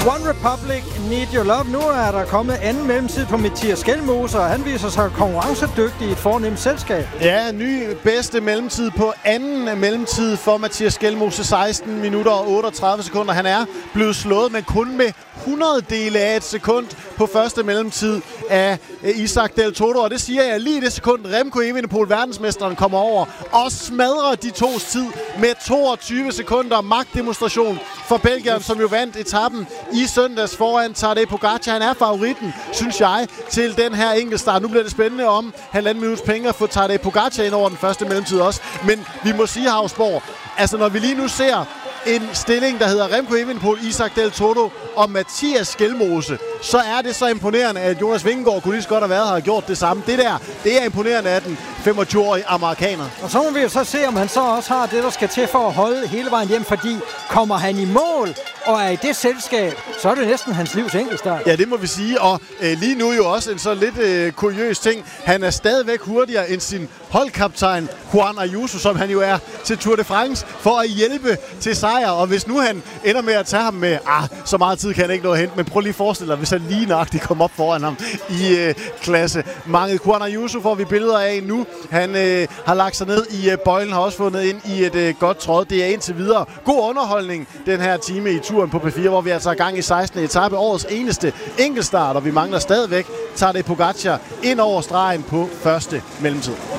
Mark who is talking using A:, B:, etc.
A: One Republic, Need Your Love. Nu er der kommet anden mellemtid på Mathias Skelmose, og han viser sig konkurrencedygtig i et fornemt selskab.
B: Ja, ny bedste mellemtid på anden mellemtid for Mathias Skelmose. 16 minutter og 38 sekunder. Han er blevet slået, men kun med 100-dele af et sekund på første mellemtid af Isaac Del Toro. Og det siger jeg lige i det sekund. Remco Evenepoel, verdensmesteren, kommer over og smadrer de tos tid med 22 sekunder. Magtdemonstration for Belgien, som jo vandt etappen i søndags foran Tadej Pogacar. Han er favoritten, synes jeg, til den her enkeltstart. Nu bliver det spændende om 1,5 minuts penge at få Tadej Pogacar ind over den første mellemtid også. Men vi må sige, Hausborg, altså når vi lige nu ser en stilling, der hedder Remco Evenepoel, Isaac Del Toro og Mathias Skelmose, så er det så imponerende, at Jonas Vingegaard kunne lige så godt have været her og gjort det samme. Det er imponerende af den 25-årige amerikaner.
A: Og så må vi jo så se, om han så også har det, der skal til for at holde hele vejen hjem, fordi kommer han i mål og er i det selskab, så er det næsten hans livs enkeltstart.
B: Ja, det må vi sige, og lige nu jo også en så lidt kuriøs ting. Han er stadigvæk hurtigere end sin holdkaptajn Juan Ayuso, som han jo er til Tour de France, for at hjælpe til sejr. Og hvis nu han ender med at tage ham med, så meget tid kan han ikke nå at hente, men prøv lige at forestille dig, hvis han lige nøjagtigt kommer op foran ham i klasse. Mange Juan Ayuso får vi billeder af nu. Han har lagt sig ned i bøjlen, har også fundet ind i et godt tråd. Det er indtil videre god underholdning den her time i turen på P4, hvor vi altså er i gang i 16. etape, årets eneste enkeltstart, og vi mangler stadigvæk Tadej Pogacar ind over stregen på første mellemtid.